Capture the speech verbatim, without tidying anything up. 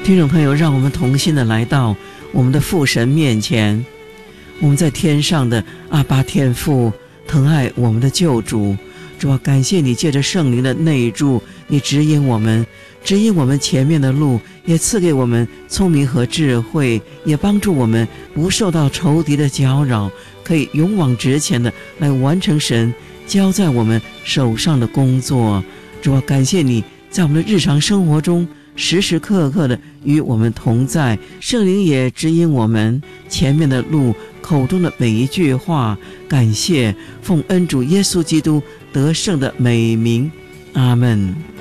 听众朋友，让我们同心的来到我们的父神面前。我们在天上的阿爸天父，疼爱我们的救主，主啊，感谢你借着圣灵的内住，你指引我们，指引我们前面的路，也赐给我们聪明和智慧，也帮助我们不受到仇敌的搅扰，可以勇往直前的来完成神交在我们手上的工作。主啊，感谢你在我们的日常生活中时时刻刻的与我们同在，圣灵也指引我们前面的路，口中的每一句话。感谢奉恩主耶稣基督得胜的美名，阿们。